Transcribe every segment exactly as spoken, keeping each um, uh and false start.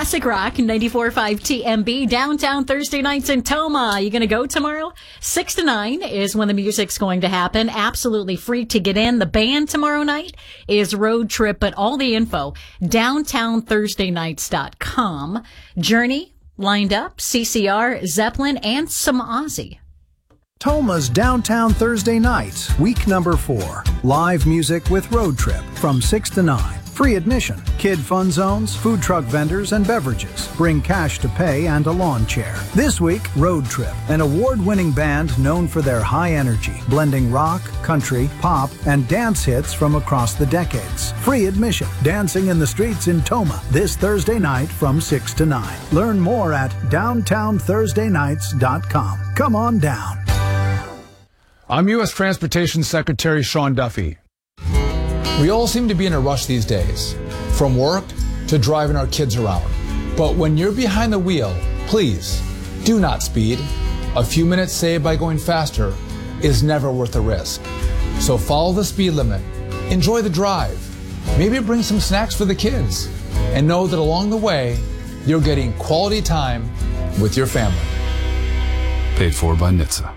Classic Rock, ninety-four point five T M B, downtown Thursday nights in Toma. You going to go tomorrow? six to nine is when the music's going to happen. Absolutely free to get in. The band tomorrow night is Road Trip, but all the info, downtown thursday nights dot com. Journey lined up, C C R, Zeppelin, and some Ozzy. Toma's Downtown Thursday Nights, week number four. Live music with Road Trip from six to nine. Free admission, kid fun zones, food truck vendors, and beverages. Bring cash to pay and a lawn chair. This week, Road Trip, an award-winning band known for their high energy, blending rock, country, pop, and dance hits from across the decades. Free admission, dancing in the streets in Toma this Thursday night from six to nine. Learn more at downtown thursday nights dot com. Come on down. I'm U S Transportation Secretary Sean Duffy. We all seem to be in a rush these days, from work to driving our kids around. But when you're behind the wheel, please do not speed. A few minutes saved by going faster is never worth the risk. So follow the speed limit, enjoy the drive, maybe bring some snacks for the kids, and know that along the way, you're getting quality time with your family. Paid for by N H T S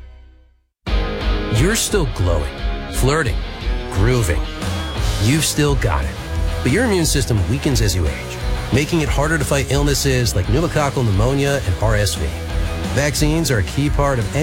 A. You're still glowing, flirting, grooving. You've still got it. But your immune system weakens as you age, making it harder to fight illnesses like pneumococcal pneumonia and R S V. Vaccines are a key part of